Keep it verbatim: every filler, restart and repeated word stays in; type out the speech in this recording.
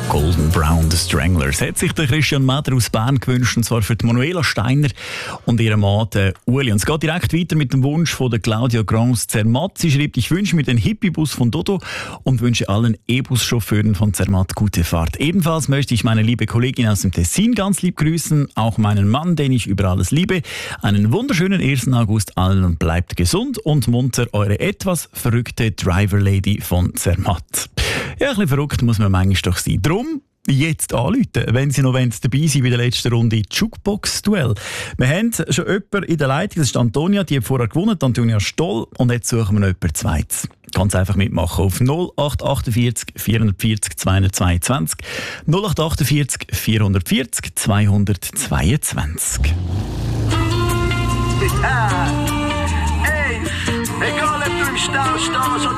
Golden Brown, The Stranglers. Hat sich der Christian Meder aus Bern gewünscht, und zwar für die Manuela Steiner und ihren Mann Uli. Und es geht direkt weiter mit dem Wunsch von der Claudia Grans Zermatt. Sie schreibt: Ich wünsche mir den Hippie-Bus von Dodo und wünsche allen E-Bus-Chauffeuren von Zermatt gute Fahrt. Ebenfalls möchte ich meine liebe Kollegin aus dem Tessin ganz lieb grüßen, auch meinen Mann, den ich über alles liebe. Einen wunderschönen ersten August allen und bleibt gesund und munter, eure etwas verrückte Driver-Lady von Zermatt. Ja, ein bisschen verrückt muss man manchmal doch sein. Drum jetzt anrufen, wenn Sie noch dabei sind bei der letzten Runde Jukebox-Duell. Wir haben schon jemanden in der Leitung, das ist Antonia, die hat vorher gewonnen, Antonia Stoll, und jetzt suchen wir noch jemanden Zweites. Ganz einfach mitmachen auf null acht achtundvierzig vierundvierzig zweihundertzweiundzwanzig null acht achtundvierzig vierundvierzig zweihundertzweiundzwanzig. Ja. Hey, egal ob du im Stau stehst oder